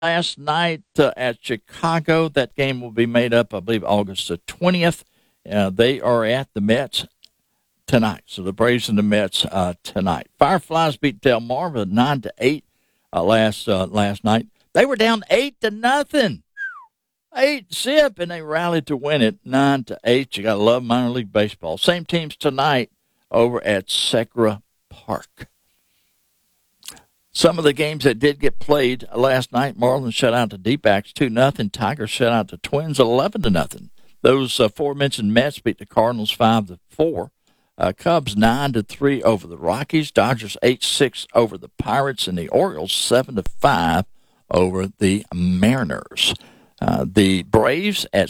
last night at Chicago. That game will be made up, I believe, August the 20th. They are at the Mets tonight. So the Braves and the Mets tonight. Fireflies beat Delmarva 9-8 last night. They were down 8-0. 8-zip, and they rallied to win it 9-8. You got to love minor league baseball. Same teams tonight over at Segra Park. Some of the games that did get played last night, Marlins shut out the D-backs 2-0. Tigers shut out the Twins 11-0. Those aforementioned Mets beat the Cardinals 5-4. Cubs 9-3 over the Rockies. Dodgers 8-6 over the Pirates, and the Orioles 7-5 over the Mariners. The Braves at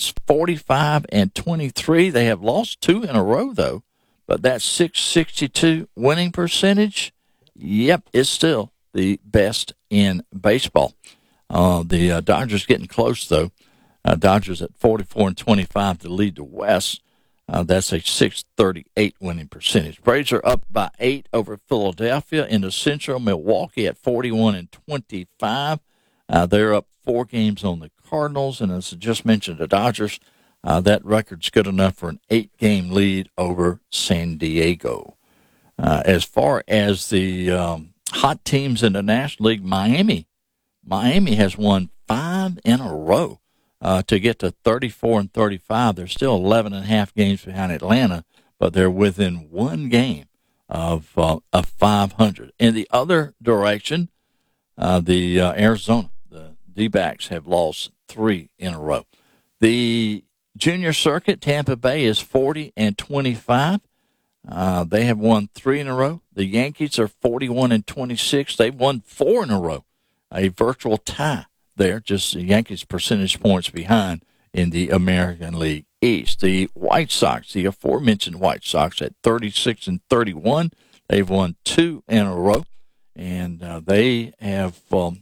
45-23. They have lost 2 in a row though, but that .662 winning percentage, yep, is still the best in baseball. The Dodgers getting close though. Dodgers at 44-25 to lead the West. That's a .638 winning percentage. Braves are up by 8 over Philadelphia. In the Central, Milwaukee at 41-25. They're up 4 games on the Cardinals, and as I just mentioned, the Dodgers, that record's good enough for an 8-game lead over San Diego. As far as the hot teams in the National League, Miami has won 5 in a row to get to 34-35. They're still 11.5 games behind Atlanta, but they're within 1 game of 500. In the other direction, the Arizona, the D-backs have lost 3 in a row. The junior circuit, Tampa Bay is 40-25. They have won 3 in a row. The Yankees are 41-26. They've won 4 in a row. A virtual tie there, just the Yankees percentage points behind in the American League East. The White Sox, the aforementioned White Sox at 36-31. They've won 2 in a row, and they have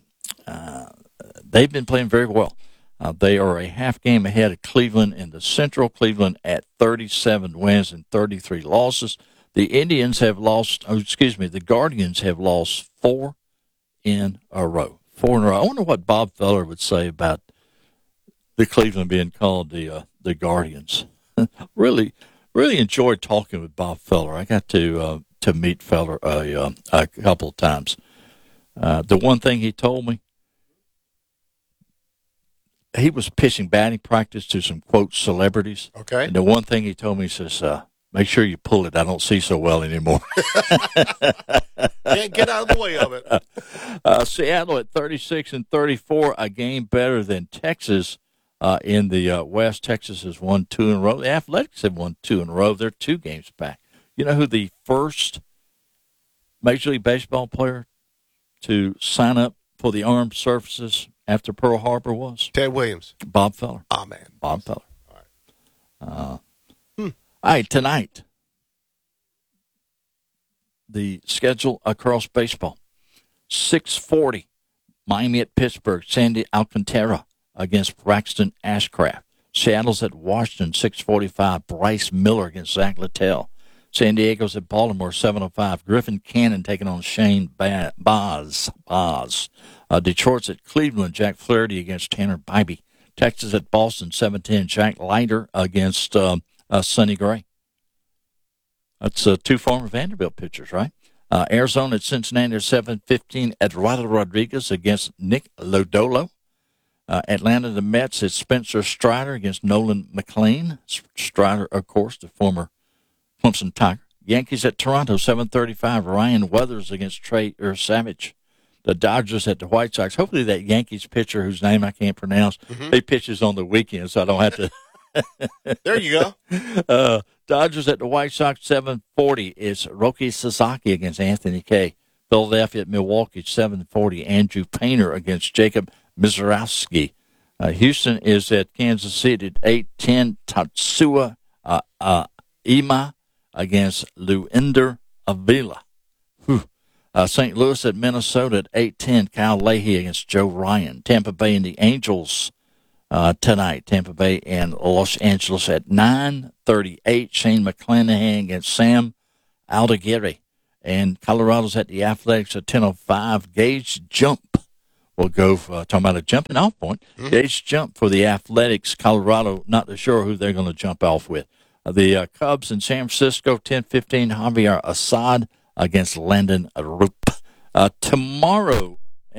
they've been playing very well. They are a half game ahead of Cleveland in the Central. Cleveland at 37 wins and 33 losses. The Guardians have lost 4 in a row. 4 in a row. I wonder what Bob Feller would say about the Cleveland being called the Guardians. really enjoyed talking with Bob Feller. I got to meet Feller a couple of times. The one thing he told me, he was pitching batting practice to some, quote, celebrities. Okay. And the one thing he told me, he says, make sure you pull it. I don't see so well anymore. Can't get out of the way of it. Seattle at 36-34, a game better than Texas in the West. Texas has won 2 in a row. The Athletics have won 2 in a row. They're 2 games back. You know who the first Major League Baseball player to sign up for the armed services after Pearl Harbor was? Ted Williams. Bob Feller. Oh, man. Bob Feller. All All right, tonight, the schedule across baseball. 6:40, Miami at Pittsburgh, Sandy Alcantara against Braxton Ashcraft. Seattle's at Washington, 6:45, Bryce Miller against Zach Littell. San Diego's at Baltimore, 7:05, Griffin Cannon taking on Shane Baz. Detroit's at Cleveland, Jack Flaherty against Tanner Bybee. Texas at Boston, 7:10, Jack Leiter against Sonny Gray. That's 2 former Vanderbilt pitchers, right? Arizona at Cincinnati at 7:15, Eduardo Rodriguez against Nick Lodolo. Atlanta, the Mets, at Spencer Strider against Nolan McLean. Strider, of course, the former Clemson Tiger. Yankees at Toronto, 7:35, Ryan Weathers against Trey Savage. The Dodgers at the White Sox. Hopefully that Yankees pitcher whose name I can't pronounce, he pitches on the weekend, so I don't have to. There you go. Dodgers at the White Sox, 7:40 is Roki Sasaki against Anthony Kay. Philadelphia at Milwaukee, 7:40, Andrew Painter against Jacob Mizrowski. Houston is at Kansas City at 8:10, Tatsuya Ima against Luinder Avila. St. Louis at Minnesota at 8:10, Kyle Leahy against Joe Ryan. Tampa Bay and the Angels tonight. Tampa Bay and Los Angeles at 9:38. Shane McClanahan against Sam Aldeguerre. And Colorado's at the Athletics at 10:05. Gage Jump will go, talking about a jumping off point, Gage jump for the Athletics. Colorado, not sure who they're going to jump off with. The Cubs in San Francisco, 10:15, Javier Assad against Landon Rupp. Tomorrow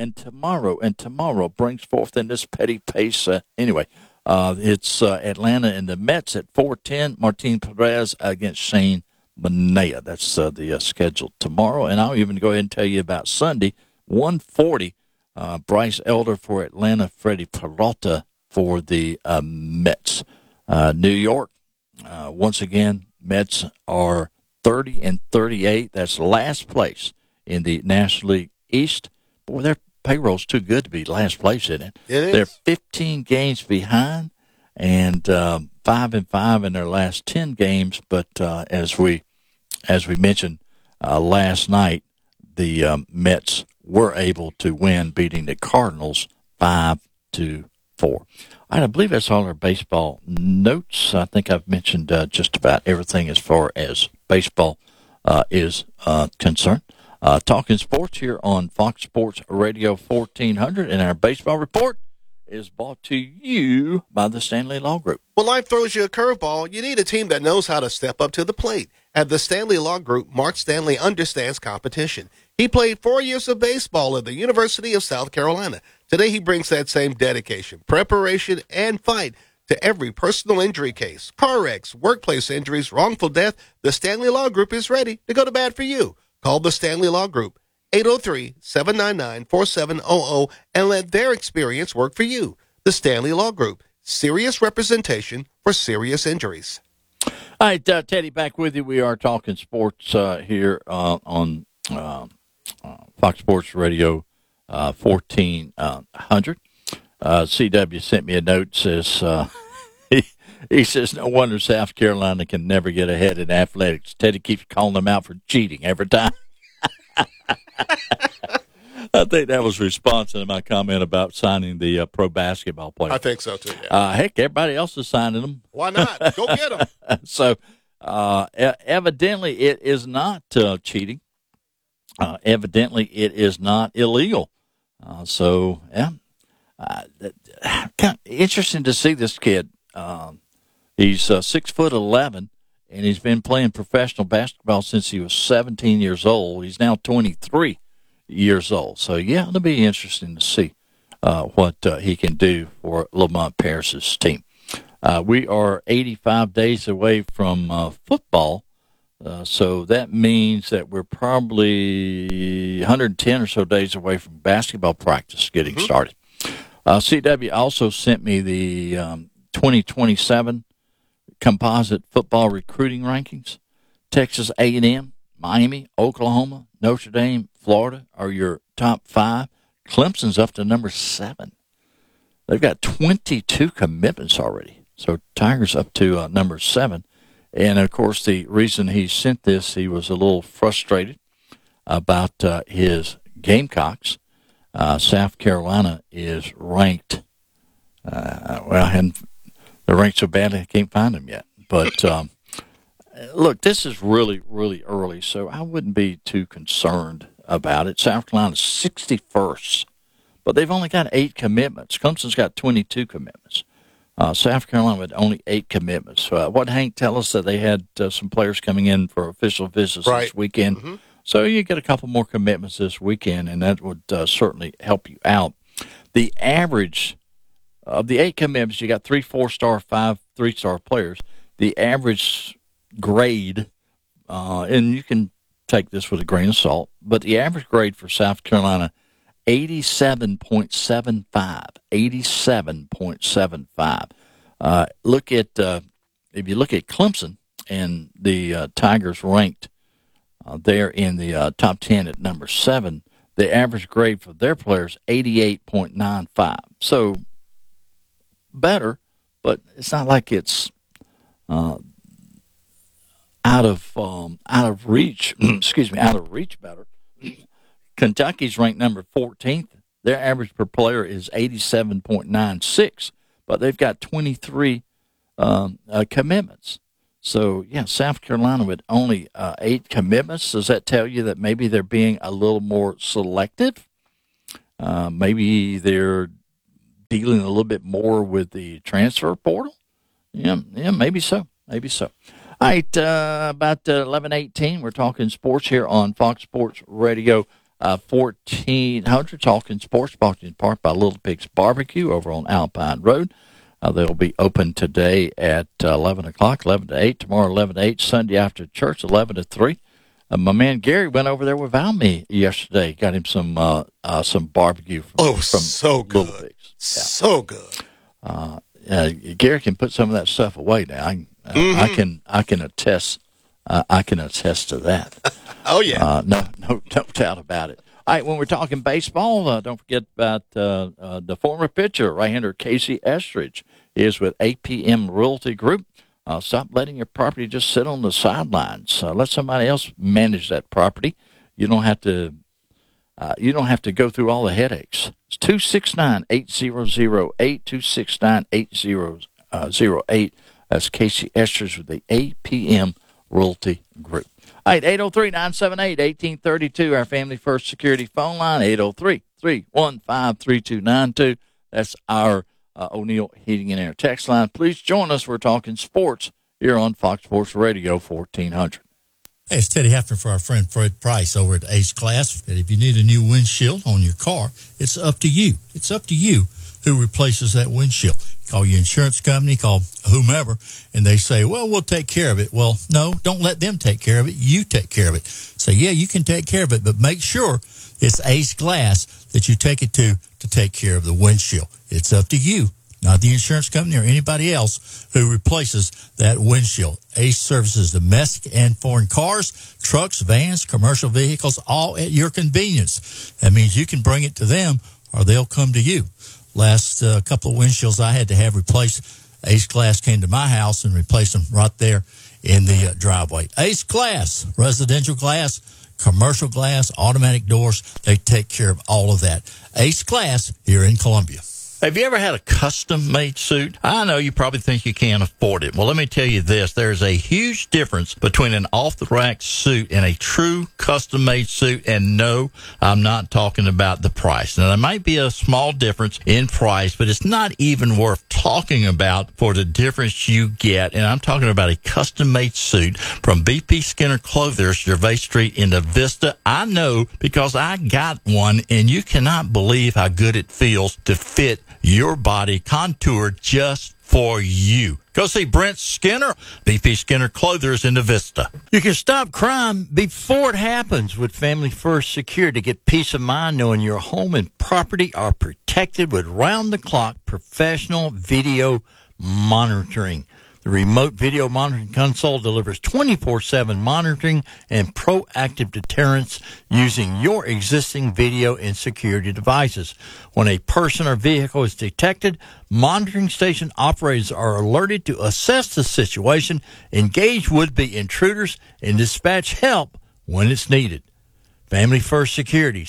brings forth in this petty pace. It's Atlanta and the Mets at 4:10. Martin Perez against Shane Manaea. That's the schedule tomorrow. And I'll even go ahead and tell you about Sunday, 1:40. Bryce Elder for Atlanta, Freddie Peralta for the Mets. New York, once again, Mets are 30-38. That's last place in the National League East. Boy, their payroll's too good to be last place in it. They're 15 games behind and 5-5 in their last 10 games. But as we mentioned last night, the Mets were able to win, beating the Cardinals 5-4. All right, I believe that's all our baseball notes. I think I've mentioned just about everything as far as baseball is concerned. Talking sports here on Fox Sports Radio 1400, and our baseball report is brought to you by the Stanley Law Group. When life throws you a curveball, you need a team that knows how to step up to the plate. At the Stanley Law Group, Mark Stanley understands competition. He played 4 years of baseball at the University of South Carolina. Today, he brings that same dedication, preparation, and fight to every personal injury case, car wrecks, workplace injuries, wrongful death. The Stanley Law Group is ready to go to bat for you. Call the Stanley Law Group, 803-799-4700, and let their experience work for you. The Stanley Law Group, serious representation for serious injuries. All right, Teddy, back with you. We are talking sports here on Fox Sports Radio 1400. CW sent me a note, says he says, no wonder South Carolina can never get ahead in athletics. Teddy keeps calling them out for cheating every time. I think that was response to my comment about signing the pro basketball player. I think so, too. Yeah. Heck, everybody else is signing them. Why not? Go get them. So, evidently, it is not cheating. Evidently, it is not illegal. Kind of interesting to see this kid. He's 6'11", and he's been playing professional basketball since he was 17 years old. He's now 23 years old. So, yeah, it'll be interesting to see what he can do for Lamont Paris's team. We are 85 days away from football, so that means that we're probably 110 or so days away from basketball practice getting started. CW also sent me the 2027 composite football recruiting rankings. Texas A&M, Miami, Oklahoma, Notre Dame, Florida are your top 5. Clemson's up to number 7. They've got 22 commitments already. So Tigers up to number 7. And, of course, the reason he sent this, he was a little frustrated about his Gamecocks. South Carolina is ranked, and they're ranked so badly I can't find them yet. But, look, this is really, really early, so I wouldn't be too concerned about it. South Carolina's 61st, but they've only got 8 commitments. Clemson's got 22 commitments. South Carolina had only 8 commitments. What Hank tell us that they had some players coming in for official visits this weekend. Mm-hmm. So you get a couple more commitments this weekend, and that would certainly help you out. The average of the 8 commitments, you got 3 4-star, 5 3-star players. The average grade, and you can take this with a grain of salt, but the average grade for South Carolina, 87.75. 87.75. Look at if you look at Clemson and the Tigers ranked there in the top 10 at number 7. The average grade for their players 88.95. So better, but it's not like it's out of reach. Excuse me, out of reach. Better. Kentucky's ranked number 14th. Their average per player is 87.96, but they've got 23 commitments. So, yeah, South Carolina with only 8 commitments. Does that tell you that maybe they're being a little more selective? Maybe they're dealing a little bit more with the transfer portal. Yeah, maybe so. Maybe so. All right, about 11:18, we're talking sports here on Fox Sports Radio 1400, talking sports, brought to you in part by Little Pig's Barbecue over on Alpine Road. They'll be open today at 11 o'clock, 11 to 8, tomorrow 11 to 8, Sunday after church, 11 to 3. My man Gary went over there with Valmy yesterday, got him some barbecue from so good. Little Pigs. Yeah. So good. Gary can put some of that stuff away now. I can attest. I can attest to that. Oh yeah. No doubt about it. All right, when we're talking baseball, don't forget about the former pitcher, right-hander Casey Estridge, is with APM Realty Group. Stop letting your property just sit on the sidelines. Let somebody else manage that property. You don't have to. You don't have to go through all the headaches. It's 269-8008, 269-8008. That's Casey Estridge with the APM Realty Group. All right, 803-978-1832, our Family First Security phone line, 803-315-3292. That's our O'Neill Heating and Air text line. Please join us. We're talking sports here on Fox Sports Radio 1400. Hey, it's Teddy Hefner for our friend Fred Price over at Ace Glass. And if you need a new windshield on your car, it's up to you. It's up to you who replaces that windshield. Call your insurance company, call whomever, and they say, well, we'll take care of it. Well, no, don't let them take care of it. You take care of it. Say, yeah, you can take care of it, but make sure it's Ace Glass that you take it to take care of the windshield. It's up to you, not the insurance company or anybody else who replaces that windshield. Ace services domestic and foreign cars, trucks, vans, commercial vehicles, all at your convenience. That means you can bring it to them or they'll come to you. Last couple of windshields I had to have replaced, Ace Glass came to my house and replaced them right there in the driveway. Ace Glass, residential glass, commercial glass, automatic doors, they take care of all of that. Ace Glass here in Columbia. Have you ever had a custom-made suit? I know you probably think you can't afford it. Well, let me tell you this. There's a huge difference between an off-the-rack suit and a true custom-made suit. And no, I'm not talking about the price. Now, there might be a small difference in price, but it's not even worth talking about for the difference you get. And I'm talking about a custom-made suit from BP Skinner Clothiers, Gervais Street in the Vista. I know because I got one, and you cannot believe how good it feels to fit your body, contoured just for you. Go see Brent Skinner, BP Skinner Clothiers in the Vista. You can stop crime before it happens with Family First Security. Get peace of mind knowing your home and property are protected with round-the-clock professional video monitoring. The remote video monitoring console delivers 24/7 monitoring and proactive deterrence using your existing video and security devices. When a person or vehicle is detected, monitoring station operators are alerted to assess the situation, engage would-be intruders, and dispatch help when it's needed. Family First Security,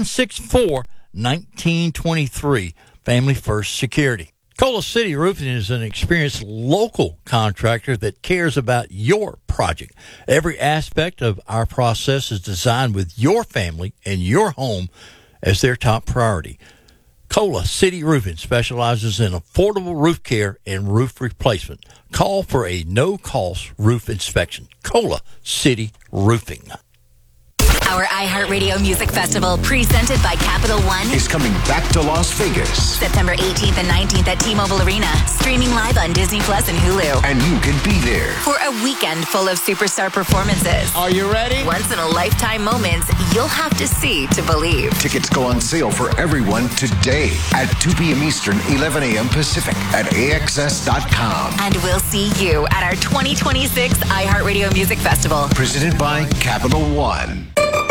764-1923, Family First Security. Cola City Roofing is an experienced local contractor that cares about your project. Every aspect of our process is designed with your family and your home as their top priority. Cola City Roofing specializes in affordable roof care and roof replacement. Call for a no-cost roof inspection. Cola City Roofing. Our iHeartRadio Music Festival, presented by Capital One, is coming back to Las Vegas. September 18th and 19th at T-Mobile Arena. Streaming live on Disney Plus and Hulu. And you can be there For a weekend full of superstar performances. Are you ready? Once-in-a-lifetime moments you'll have to see to believe. Tickets go on sale for everyone today at 2 p.m. Eastern, 11 a.m. Pacific at AXS.com. And we'll see you at our 2026 iHeartRadio Music Festival. Presented by Capital One.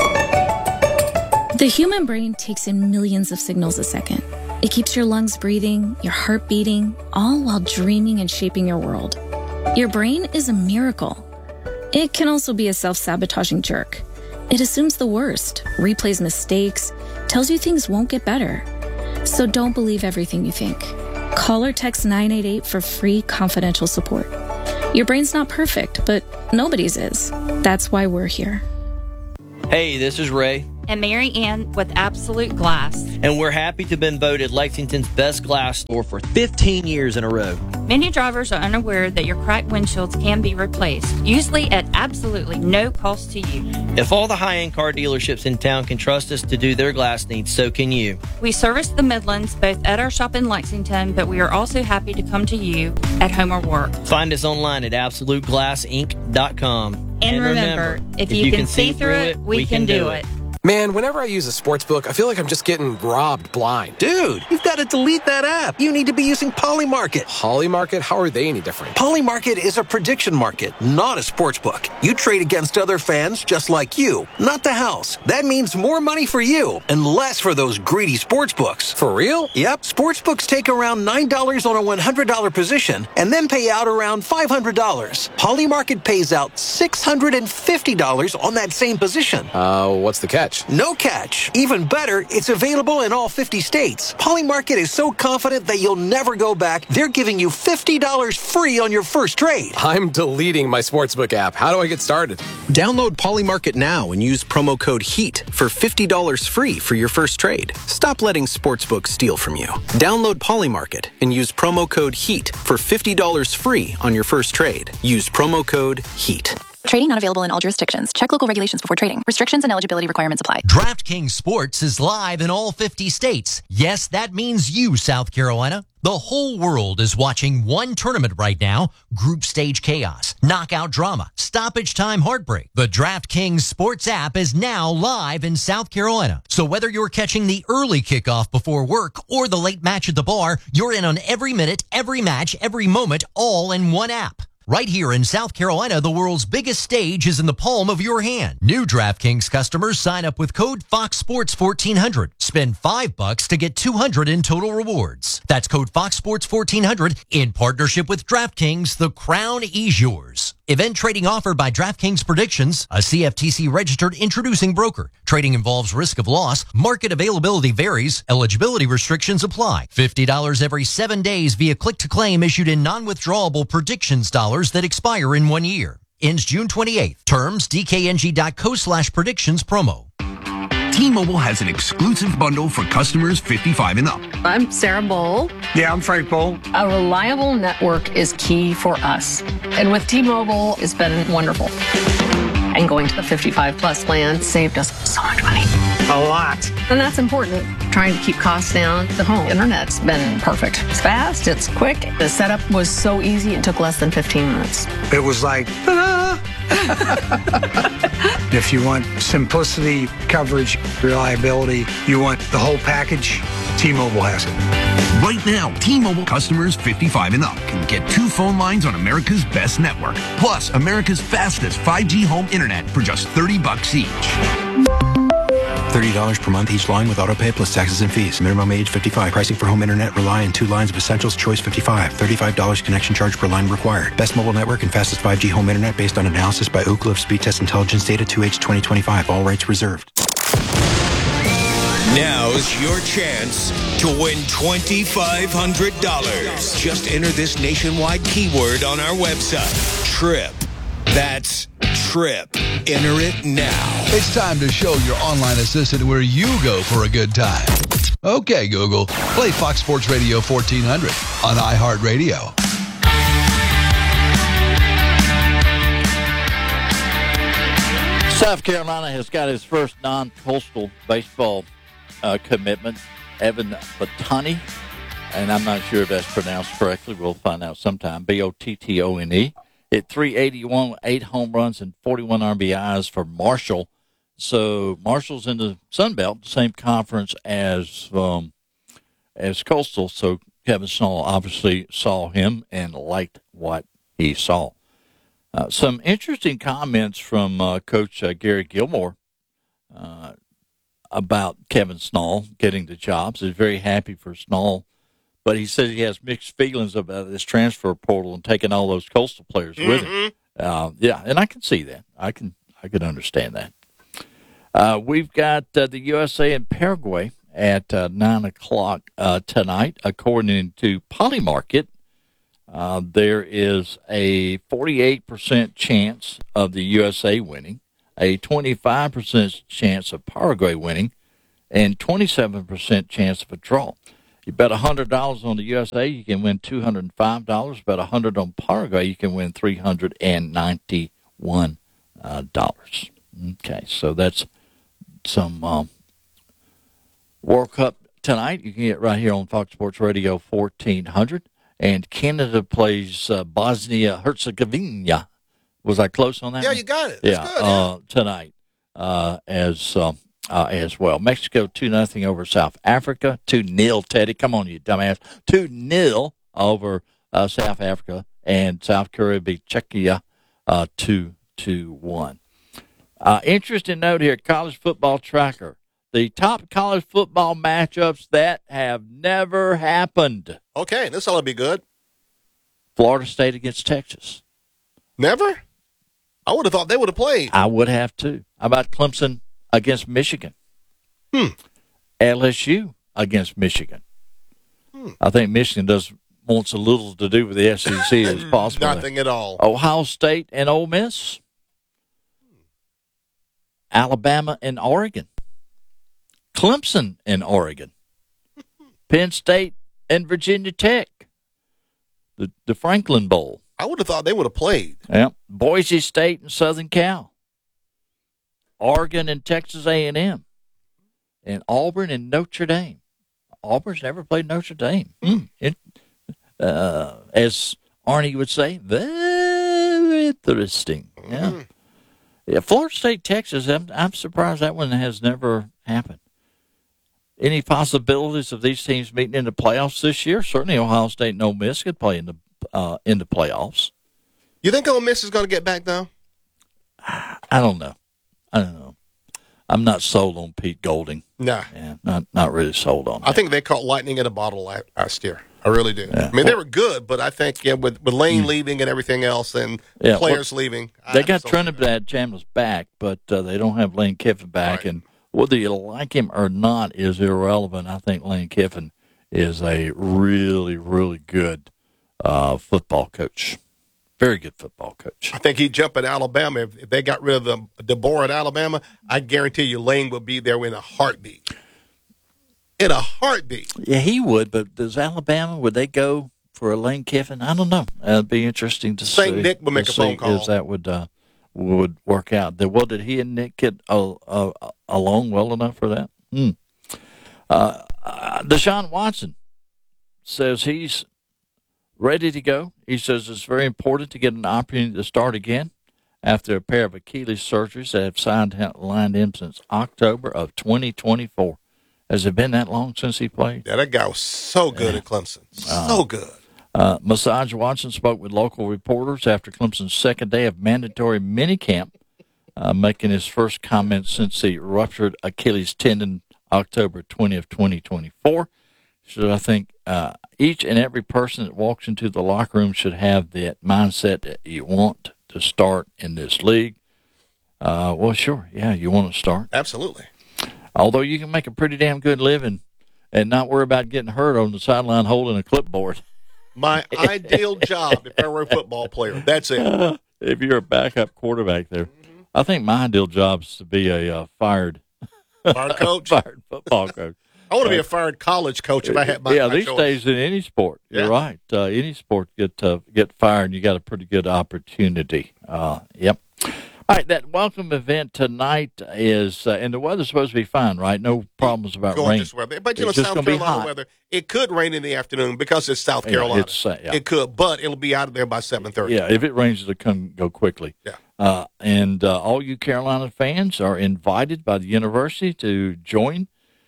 The human brain takes in millions of signals a second. It keeps your lungs breathing, your heart beating, all while dreaming and shaping your world. Your brain is a miracle. It can also be a self-sabotaging jerk. It assumes the worst, replays mistakes, tells you things won't get better. So don't believe everything you think. Call or text 988 for free confidential support. Your brain's not perfect, but nobody's is. That's why we're here. Hey, this is Ray. and Mary Ann with Absolute Glass. And we're happy to have been voted Lexington's best glass store for 15 years in a row. Many drivers are unaware that your cracked windshields can be replaced, usually at absolutely no cost to you. If all the high-end car dealerships in town can trust us to do their glass needs, so can you. We service the Midlands both at our shop in Lexington, but we are also happy to come to you at home or work. Find us online at AbsoluteGlassInc.com. And remember, if you can see through it, we can do it. Man, whenever I use a sports book, I feel like I'm just getting robbed blind. Dude, you've got to delete that app. You need to be using Polymarket. Polymarket? How are they any different? Polymarket is a prediction market, not a sports book. You trade against other fans just like you, not the house. That means more money for you and less for those greedy sports books. For real? Yep. Sports books take around $9 on a $100 position and then pay out around $500. Polymarket pays out $650 on that same position. What's the catch? No catch. Even better, it's available in all 50 states. Polymarket is so confident that you'll never go back, they're giving you $50 free on your first trade. I'm deleting my sportsbook app. How do I get started? Download Polymarket now and use promo code HEAT for $50 free for your first trade. Stop letting sportsbooks steal from you. Download Polymarket and use promo code HEAT for $50 free on your first trade. Use promo code HEAT. Trading not available in all jurisdictions. Check local regulations before trading. Restrictions and eligibility requirements apply. DraftKings Sports is live in all 50 states. Yes, that means you, South Carolina. The whole world is watching one tournament right now. Group stage chaos, knockout drama, stoppage time heartbreak. The DraftKings Sports app is now live in South Carolina. So whether you're catching the early kickoff before work or the late match at the bar, you're in on every minute, every match, every moment, all in one app. Right here in South Carolina, the world's biggest stage is in the palm of your hand. New DraftKings customers sign up with code Fox Sports 1400. Spend $5 to get $200 in total rewards. That's code Fox Sports 1400 in partnership with DraftKings. The crown is yours. Event trading offered by DraftKings Predictions, a CFTC registered introducing broker. Trading involves risk of loss. Market availability varies. Eligibility restrictions apply. $50 every 7 days via click-to-claim issued in non-withdrawable predictions dollars that expire in 1 year. Ends June 28th. Terms dkng.co/predictions promo. T-Mobile has an exclusive bundle for customers 55 and up. I'm Sarah Bowl. Yeah, I'm Frank Bowl. A reliable network is key for us. And with T-Mobile, it's been wonderful. And going to the 55 plus plan saved us so much money. A lot. And that's important. Trying to keep costs down. The home internet's been perfect. It's fast, it's quick. The setup was so easy, it took less than 15 minutes. It was like, ta-da! If you want simplicity, coverage, reliability, you want the whole package, T-Mobile has it. Right now, T-Mobile customers 55 and up can get 2 phone lines on America's best network, plus America's fastest 5G home internet for just $30 each. $30 per month each line with autopay plus taxes and fees. Minimum age 55. Pricing for home internet rely on 2 lines of Essentials Choice 55. $35 connection charge per line required. Best mobile network and fastest 5G home internet based on analysis by Ookla of Speed Test Intelligence data 2H 2025. All rights reserved. Now's your chance to win $2,500. Just enter this nationwide keyword on our website, TRIP. That's TRIP. Enter it now. It's time to show your online assistant where you go for a good time. Okay, Google, play Fox Sports Radio 1400 on iHeartRadio. South Carolina has got his first non-coastal baseball commitment, Evan Bottone, and I'm not sure if that's pronounced correctly. We'll find out sometime. Bottone. Hit .381, 8 home runs and 41 RBIs for Marshall. So Marshall's in the Sun Belt, same conference as Coastal. So Kevin Snell obviously saw him and liked what he saw. Some interesting comments from Coach Gary Gilmore about Kevin Snell getting the jobs. He's very happy for Snell, but he says he has mixed feelings about this transfer portal and taking all those Coastal players with him. Yeah, and I can see that. I can understand that. We've got the USA and Paraguay at 9 o'clock tonight, according to Polymarket. There is a 48% chance of the USA winning, a 25% chance of Paraguay winning, and 27% chance of a draw. You bet $100 on the USA, you can win $205. Bet $100 on Paraguay, you can win $391. Okay, so that's some World Cup tonight. You can get right here on Fox Sports Radio 1400. And Canada plays Bosnia-Herzegovina. Was I close on that? Yeah, you got it. That's good, yeah. Tonight as well. Mexico 2-0 over South Africa. 2-0, Teddy. Come on, you dumbass. 2-0 over South Africa. And South Korea beat Czechia 2-1. Interesting note here, College Football Tracker. The top college football matchups that have never happened. Okay, this ought to be good. Florida State against Texas. Never? I would have thought they would have played. I would have, too. How about Clemson against Michigan? LSU against Michigan. I think Michigan wants a little to do with the SEC as possible. Nothing at all. Ohio State and Ole Miss. Alabama and Oregon. Clemson and Oregon. Penn State and Virginia Tech. The Franklin Bowl. I would have thought they would have played. Yep. Boise State and Southern Cal. Oregon and Texas A&M. And Auburn and Notre Dame. Auburn's never played Notre Dame. As Arnie would say, very interesting. Yeah. Yeah, Florida State, Texas, I'm surprised that one has never happened. Any possibilities of these teams meeting in the playoffs this year? Certainly Ohio State and Ole Miss could play in the playoffs. You think Ole Miss is going to get back, though? I don't know. I'm not sold on Pete Golding. No. Yeah, not really sold on that. I think they caught lightning in a bottle last year. I really do. Yeah. I mean, they were good, but I think with Lane leaving and everything else and players leaving. They got Trinidad Chandler's back, but they don't have Lane Kiffin back. Right. And whether you like him or not is irrelevant. I think Lane Kiffin is a really, really good football coach. Very good football coach. I think he'd jump at Alabama. If they got rid of DeBoer at Alabama, I guarantee you Lane would be there in a heartbeat. In a heartbeat. Yeah, he would, but does Alabama, would they go for a Lane Kiffin? I don't know. It'd be interesting to see. St. Nick would make a phone call. If that would work out. Did he and Nick get along well enough for that? Deshaun Watson says he's ready to go. He says it's very important to get an opportunity to start again after a pair of Achilles surgeries that have sidelined him since October of 2024. Has it been that long since he played? Yeah, that guy was so good at Clemson. So good. Massage Watson spoke with local reporters after Clemson's second day of mandatory minicamp, making his first comment since the ruptured Achilles tendon October 20th, 2024. So I think each and every person that walks into the locker room should have that mindset that you want to start in this league. Well, sure. Yeah, you want to start. Absolutely. Although you can make a pretty damn good living and not worry about getting hurt on the sideline holding a clipboard. My ideal job if I were a football player. That's it. If you're a backup quarterback there. Mm-hmm. I think my ideal job is to be a fired coach. Fired football coach. I want to be a fired college coach if I had my these choice. Days in any sport. You're right. Any sport get fired and you got a pretty good opportunity. Yep. All right, that welcome event tonight is, and the weather's supposed to be fine, right? No problems about rain. Weather. But, South Carolina weather, it could rain in the afternoon because it's South Carolina. It could, but it'll be out of there by 7:30. Yeah, if it rains, it'll go quickly. Yeah. And all you Carolina fans are invited by the university to join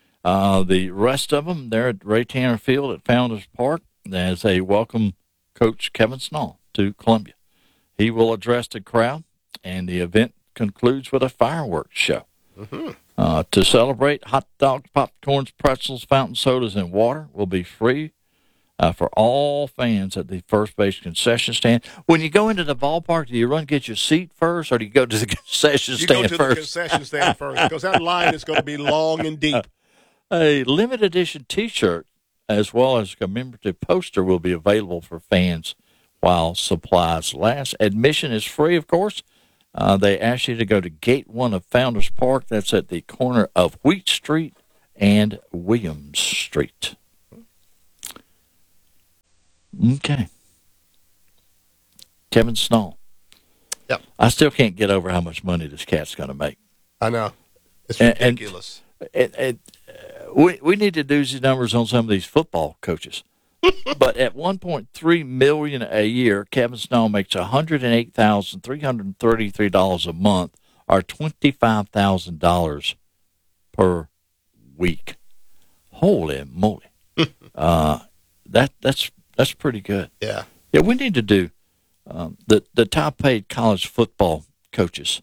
the rest of them there at Ray Tanner Field at Founders Park as they welcome Coach Kevin Snall to Columbia. He will address the crowd. And the event concludes with a fireworks show. Mm-hmm. To celebrate, hot dogs, popcorns, pretzels, fountain sodas, and water will be free for all fans at the first base concession stand. When you go into the ballpark, do you run get your seat first, or do you go to the concession stand first? You go to the concession stand first, because that line is going to be long and deep. A limited edition T-shirt, as well as a commemorative poster, will be available for fans while supplies last. Admission is free, of course. They ask you to go to Gate 1 of Founders Park. That's at the corner of Wheat Street and Williams Street. Okay. Kevin Snall. Yep. I still can't get over how much money this cat's going to make. I know. It's ridiculous. We need to do these numbers on some of these football coaches. But at $1.3 million a year, Kevin Snall makes $108,333 a month, or $25,000 per week. Holy moly! That's pretty good. Yeah. Yeah, we need to do the top paid college football coaches.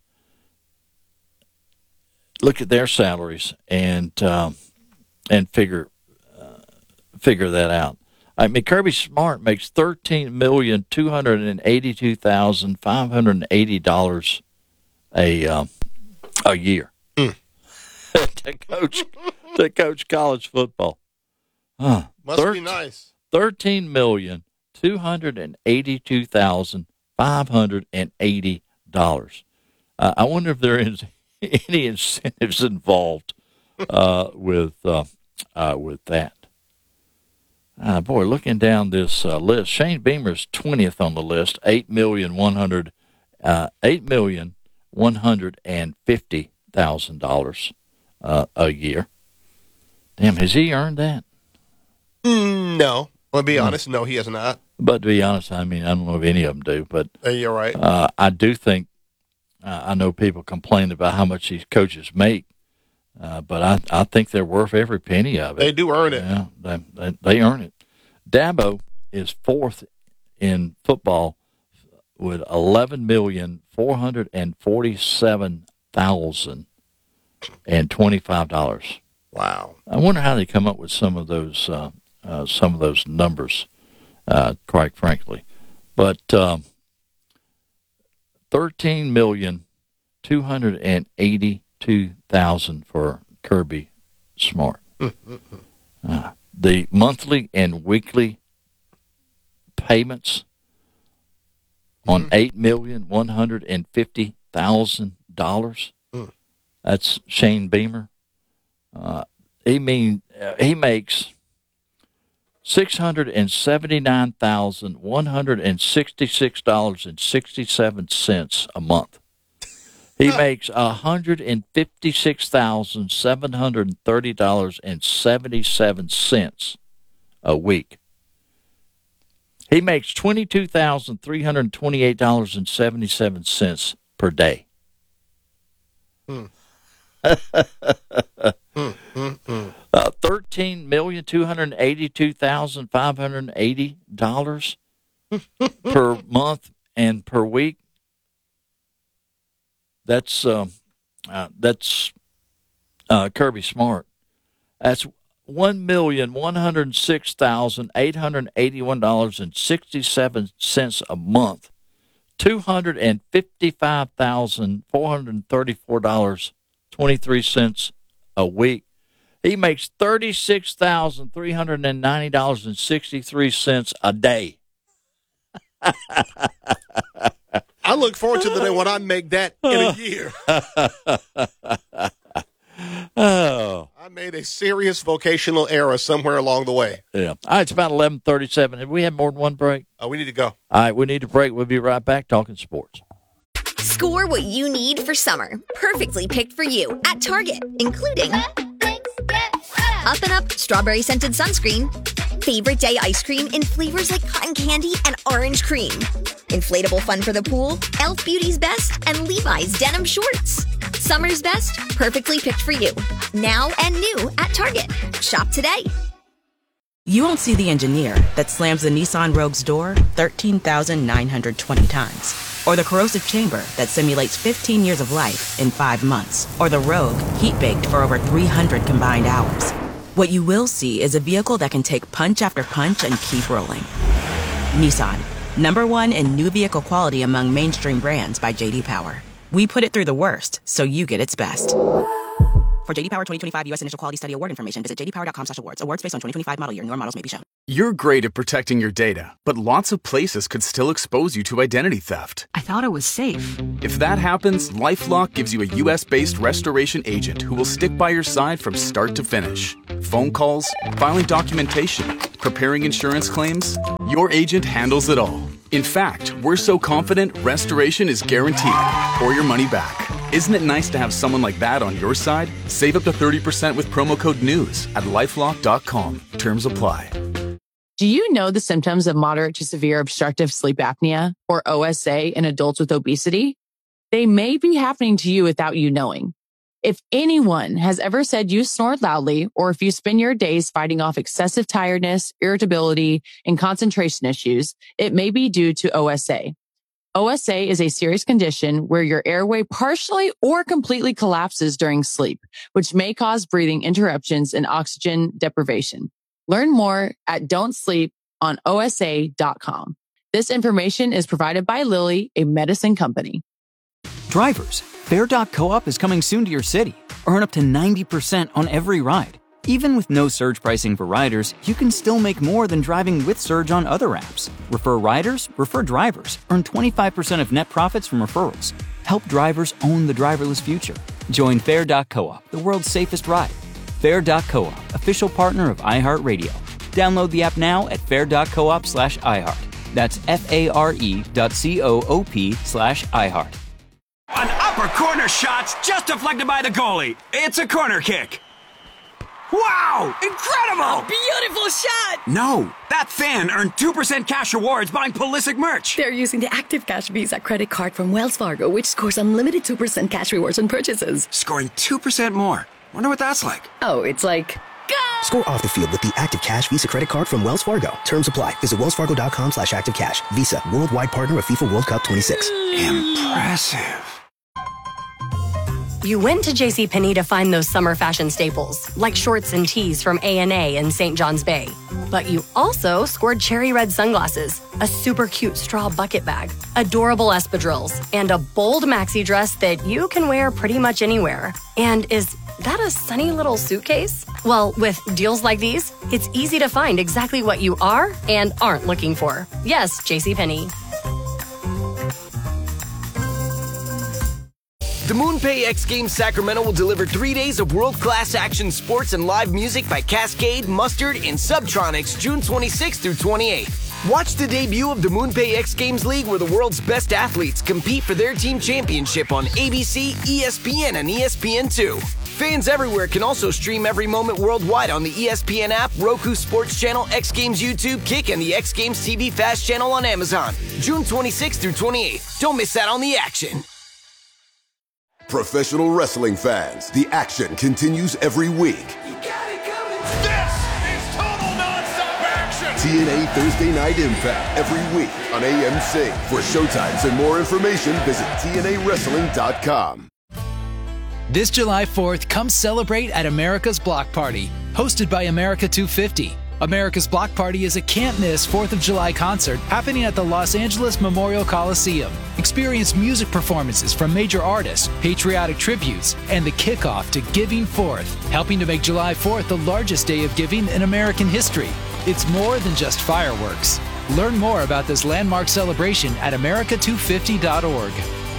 Look at their salaries and figure that out. I mean, Kirby Smart makes $13,282,580 a year to coach college football. Must be nice. $13,282,580. I wonder if there is any incentives involved with that. Boy, looking down this list, Shane Beamer's 20th on the list, $8,150,000 a year. Damn, has he earned that? No. I'll be honest, no, he has not. But to be honest, I mean, I don't know if any of them do. But you're right. I do think I know people complain about how much these coaches make. But I think they're worth every penny of it. They do earn it. Yeah, they earn it. Dabo is fourth in football with $11,447,025. Wow. I wonder how they come up with some of those numbers. Quite frankly, but $13,282,000 for Kirby Smart. The monthly and weekly payments on $8,150,000. That's Shane Beamer. He makes $679,166.67 a month. He makes $156,730.77 a week. He makes $22,328.77 per day. $13,282,580 per month and per week. That's Kirby Smart. That's $1,106,881.67 a month. $255,434.23 a week. He makes $36,390.63 a day. I look forward to the day when I make that in a year. Oh. I made a serious vocational error somewhere along the way. Yeah. All right, it's about 11:37. Have we had more than one break? We need to go. All right, we need a break. We'll be right back talking sports. Score what you need for summer. Perfectly picked for you at Target, including Up and Up strawberry scented sunscreen, favorite day ice cream in flavors like cotton candy and orange cream, inflatable fun for the pool, Elf Beauty's Best, and Levi's denim shorts. Summer's best, perfectly picked for you. Now and new at Target. Shop today. You won't see the engineer that slams the Nissan Rogue's door 13,920 times. Or the corrosive chamber that simulates 15 years of life in 5 months. Or the Rogue heat-baked for over 300 combined hours. What you will see is a vehicle that can take punch after punch and keep rolling. Nissan, #1 in new vehicle quality among mainstream brands by J.D. Power. We put it through the worst, so you get its best. For J.D. Power 2025 U.S. Initial Quality Study Award information, visit jdpower.com/awards. Awards based on 2025 model year. Newer models may be shown. You're great at protecting your data, but lots of places could still expose you to identity theft. I thought it was safe. If that happens, LifeLock gives you a U.S.-based restoration agent who will stick by your side from start to finish. Phone calls, filing documentation, preparing insurance claims, your agent handles it all. In fact, we're so confident restoration is guaranteed or your money back. Isn't it nice to have someone like that on your side? Save up to 30% with promo code NEWS at lifelock.com. Terms apply. Do you know the symptoms of moderate to severe obstructive sleep apnea, or OSA, in adults with obesity? They may be happening to you without you knowing. If anyone has ever said you snore loudly, or if you spend your days fighting off excessive tiredness, irritability, and concentration issues, it may be due to OSA. OSA is a serious condition where your airway partially or completely collapses during sleep, which may cause breathing interruptions and oxygen deprivation. Learn more at don'tsleeponosa.com. This information is provided by Lilly, a medicine company. Drivers, Fair.coop is coming soon to your city. Earn up to 90% on every ride. Even with no surge pricing for riders, you can still make more than driving with Surge on other apps. Refer riders, refer drivers. Earn 25% of net profits from referrals. Help drivers own the driverless future. Join Fair.coop, the world's safest ride. Fair.coop, official partner of iHeartRadio. Download the app now at fair.coop/iHeart. That's FARE.coop/iHeart. An upper corner shot's just deflected by the goalie. It's a corner kick. Wow! Incredible! A beautiful shot! No, that fan earned 2% cash rewards buying Pulisic merch. They're using the Active Cash Visa credit card from Wells Fargo, which scores unlimited 2% cash rewards on purchases. Scoring 2% more. Wonder what that's like. Oh, it's like... Go! Score off the field with the Active Cash Visa credit card from Wells Fargo. Terms apply. Visit wellsfargo.com/activecash. Visa, worldwide partner of FIFA World Cup 26. Impressive. You went to JCPenney to find those summer fashion staples, like shorts and tees from A&A and St. John's Bay. But you also scored cherry red sunglasses, a super cute straw bucket bag, adorable espadrilles, and a bold maxi dress that you can wear pretty much anywhere. And is that a sunny little suitcase? Well, with deals like these, it's easy to find exactly what you are and aren't looking for. Yes, JCPenney. The MoonPay X Games Sacramento will deliver 3 days of world-class action sports and live music by Cascade, Mustard, and Subtronics June 26th through 28th. Watch the debut of the MoonPay X Games League, where the world's best athletes compete for their team championship on ABC, ESPN, and ESPN2. Fans everywhere can also stream every moment worldwide on the ESPN app, Roku Sports Channel, X Games YouTube, Kick, and the X Games TV Fast Channel on Amazon. June 26th through 28th. Don't miss out on the action. Professional wrestling fans, the action continues every week. This is total non-stop action! TNA Thursday Night Impact every week on AMC. For showtimes and more information, visit TNAWrestling.com. This July 4th, come celebrate at America's Block Party, hosted by America 250. America's Block Party is a can't-miss 4th of July concert happening at the Los Angeles Memorial Coliseum. Experience music performances from major artists, patriotic tributes, and the kickoff to Giving Forth, helping to make July 4th the largest day of giving in American history. It's more than just fireworks. Learn more about this landmark celebration at america250.org.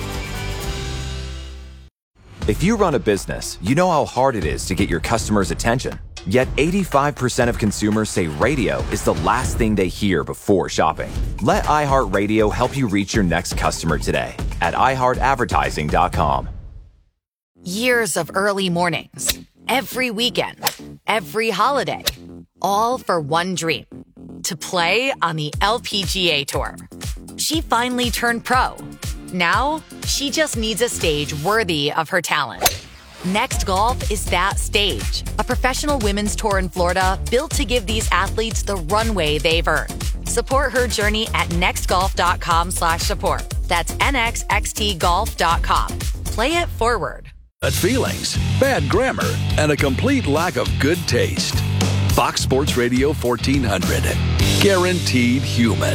If you run a business, you know how hard it is to get your customers' attention. Yet 85% of consumers say radio is the last thing they hear before shopping. Let iHeartRadio help you reach your next customer today at iHeartAdvertising.com. Years of early mornings, every weekend, every holiday, all for one dream, to play on the LPGA Tour. She finally turned pro. Now, she just needs a stage worthy of her talent. Next Golf is that stage, a professional women's tour in Florida built to give these athletes the runway they've earned. Support her journey at nextgolf.com/support. That's nxxtgolf.com. Play it forward. Bad feelings, bad grammar, and a complete lack of good taste. Fox Sports Radio 1400. Guaranteed human.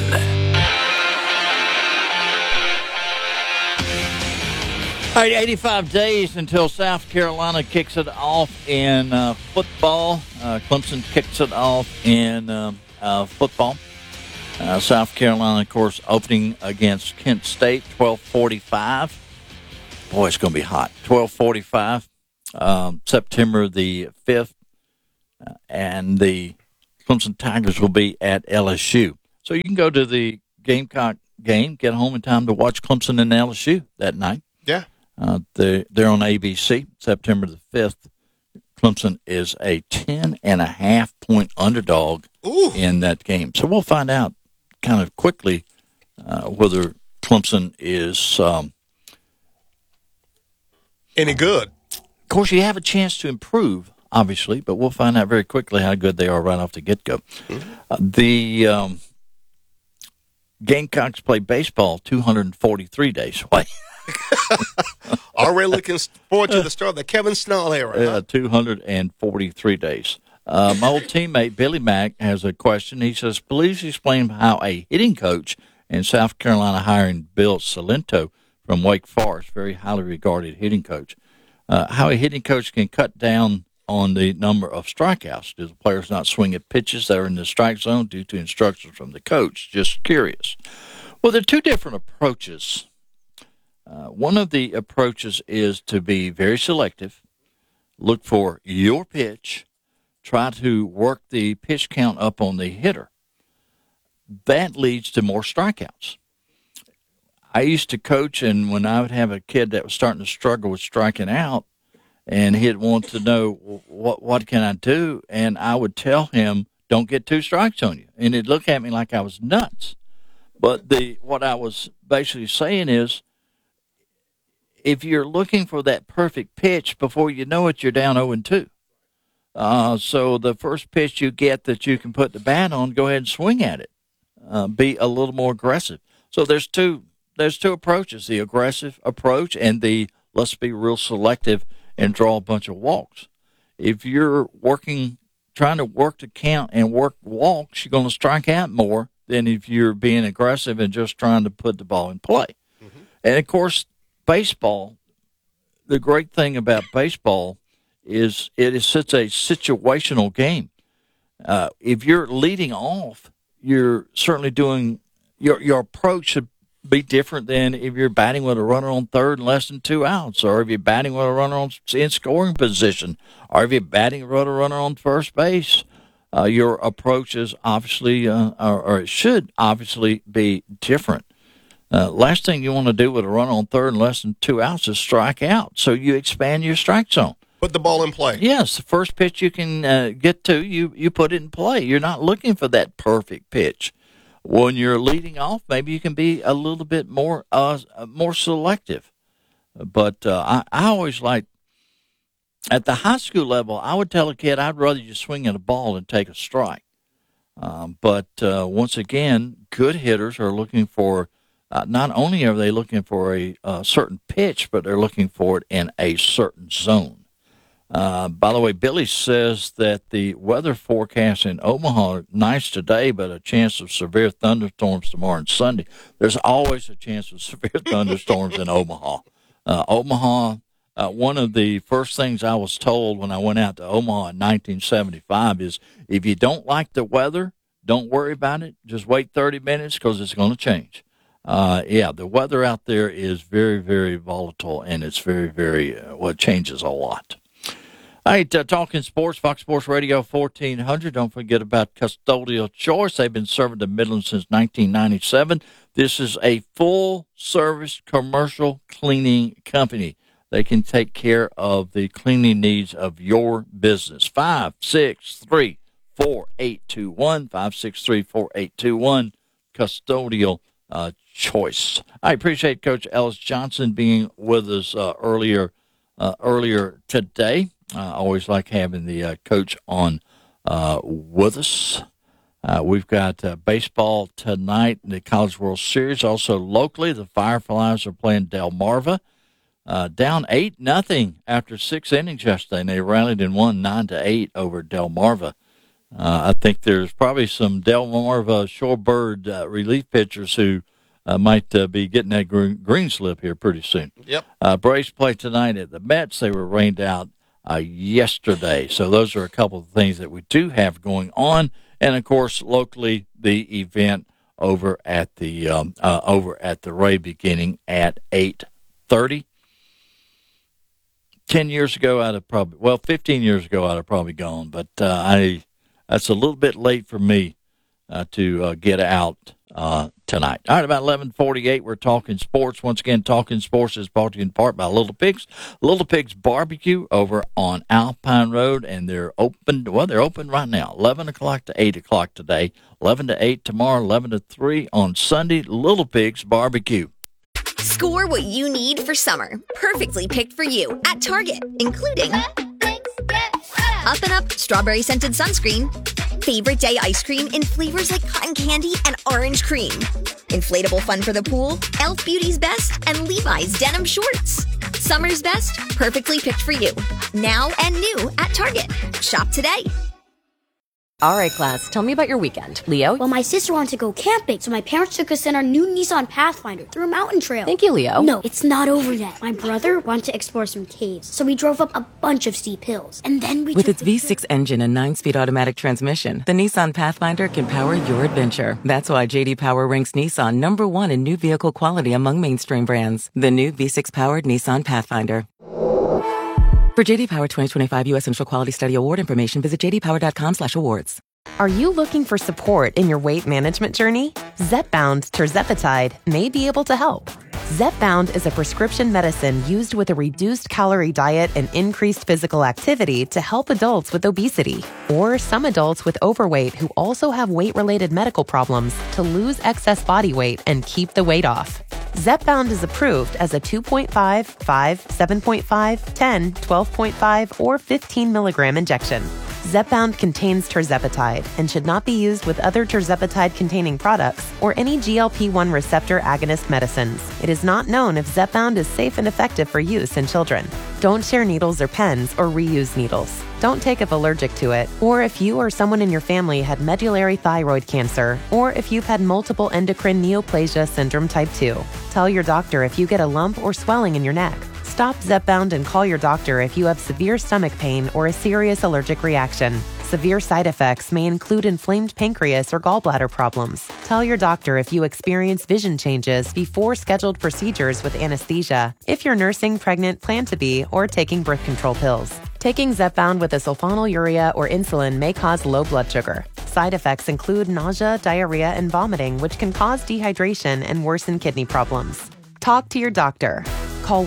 All right, 85 days until South Carolina kicks it off in football. Clemson kicks it off in football. South Carolina, of course, opening against Kent State, 12:45. Boy, it's going to be hot. 12:45, September the 5th, and the Clemson Tigers will be at LSU. So you can go to the Gamecock game, get home in time to watch Clemson and LSU that night. Yeah. They're on ABC, September the 5th. Clemson is a 10.5-point underdog in that game. So we'll find out kind of quickly whether Clemson is any good. Of course, you have a chance to improve, obviously, but we'll find out very quickly how good they are right off the get-go. The Gamecocks play baseball 243 days away. Already looking forward to the start of the Kevin Snell era. Huh? 243 days. My old teammate Billy Mack has a question. He says, please explain how a hitting coach in South Carolina hiring Bill Salento from Wake Forest, very highly regarded hitting coach, how a hitting coach can cut down on the number of strikeouts. Do the players not swing at pitches that are in the strike zone due to instructions from the coach? Just curious. Well, there are two different approaches. One of the approaches is to be very selective, look for your pitch, try to work the pitch count up on the hitter. That leads to more strikeouts. I used to coach, and when I would have a kid that was starting to struggle with striking out, and he'd want to know, what can I do? And I would tell him, don't get 2 strikes on you. And he'd look at me like I was nuts. But what I was basically saying is, if you're looking for that perfect pitch, before you know it, you're down 0-2. So the first pitch you get that you can put the bat on, go ahead and swing at it. Be a little more aggressive. So there's two approaches: the aggressive approach and the let's be real selective and draw a bunch of walks. If you're trying to work the count and work walks, you're going to strike out more than if you're being aggressive and just trying to put the ball in play. Mm-hmm. And of course, baseball, the great thing about baseball is it's such a situational game. If you're leading off, you're certainly doing your approach should be different than if you're batting with a runner on third and less than 2 outs, or if you're batting with a runner in scoring position, or if you're batting with a runner on first base. Your approach is obviously, or it should obviously be different. Last thing you want to do with a runner on third and less than 2 outs is strike out. So you expand your strike zone. Put the ball in play. Yes, the first pitch you can get to, you put it in play. You're not looking for that perfect pitch. When you're leading off, maybe you can be a little bit more selective. But I always like, at the high school level, I would tell a kid, I'd rather you swing at a ball and take a strike. But once again, good hitters are looking for, not only are they looking for a certain pitch, but they're looking for it in a certain zone. By the way, Billy says that the weather forecast in Omaha, nice today, but a chance of severe thunderstorms tomorrow and Sunday. There's always a chance of severe thunderstorms in Omaha. Omaha, one of the first things I was told when I went out to Omaha in 1975 is, if you don't like the weather, don't worry about it. Just wait 30 minutes because it's going to change. The weather out there is very, very volatile, and it's very, very, it changes a lot. All right, talking sports, Fox Sports Radio 1400. Don't forget about Custodial Choice. They've been serving the Midlands since 1997. This is a full-service commercial cleaning company. They can take care of the cleaning needs of your business. 563-4821, 563-4821, Custodial Choice. I appreciate Coach Ellis Johnson being with us earlier today. I always like having the coach on with us. We've got baseball tonight in the College World Series. Also locally, the Fireflies are playing Delmarva. Down 8-0 after 6 innings yesterday, and they rallied and won 9-8 over Delmarva. I think there's probably some Delmarva Shorebird relief pitchers who might be getting that green slip here pretty soon. Yep. Braves play tonight at the Mets. They were rained out yesterday. So those are a couple of things that we do have going on. And of course, locally, the event over at the Ray beginning at 8:30. 15 years ago, I'd have probably gone, but that's a little bit late for me to get out tonight. All right, about 11:48, we're talking sports. Once again, Talking Sports is brought to you in part by Little Pigs. Little Pigs Barbecue over on Alpine Road, and they're open. Well, they're open right now, 11 o'clock to 8 o'clock today, 11 to 8 tomorrow, 11 to 3 on Sunday. Little Pigs Barbecue. Score what you need for summer, perfectly picked for you at Target, including Up and Up Strawberry Scented Sunscreen, Favorite Day Ice Cream in flavors like cotton candy and orange cream, inflatable fun for the pool, Elf Beauty's Best, and Levi's Denim Shorts. Summer's best, perfectly picked for you. Now and new at Target. Shop today. All right, class, tell me about your weekend. Leo? Well, my sister wanted to go camping, so my parents took us in our new Nissan Pathfinder through a mountain trail. Thank you, Leo. No, it's not over yet. My brother wanted to explore some caves, so we drove up a bunch of steep hills. And then we With its V6 engine and 9-speed automatic transmission, the Nissan Pathfinder can power your adventure. That's why J.D. Power ranks Nissan #1 in new vehicle quality among mainstream brands. The new V6-powered Nissan Pathfinder. For J.D. Power 2025 U.S. Central Quality Study Award information, visit jdpower.com/awards. Are you looking for support in your weight management journey? Zepbound tirzepatide may be able to help. Zepbound is a prescription medicine used with a reduced calorie diet and increased physical activity to help adults with obesity or some adults with overweight who also have weight-related medical problems to lose excess body weight and keep the weight off. Zepbound is approved as a 2.5, 5, 7.5, 10, 12.5, or 15 milligram injection. Zepbound contains tirzepatide and should not be used with other tirzepatide-containing products or any GLP-1 receptor agonist medicines. It is not known if Zepbound is safe and effective for use in children. Don't share needles or pens or reuse needles. Don't take if allergic to it, or if you or someone in your family had medullary thyroid cancer, or if you've had multiple endocrine neoplasia syndrome type 2. Tell your doctor if you get a lump or swelling in your neck. Stop Zepbound and call your doctor if you have severe stomach pain or a serious allergic reaction. Severe side effects may include inflamed pancreas or gallbladder problems. Tell your doctor if you experience vision changes before scheduled procedures with anesthesia, if you're nursing, pregnant, plan to be, or taking birth control pills. Taking Zepbound with a sulfonylurea or insulin may cause low blood sugar. Side effects include nausea, diarrhea, and vomiting, which can cause dehydration and worsen kidney problems. Talk to your doctor. Call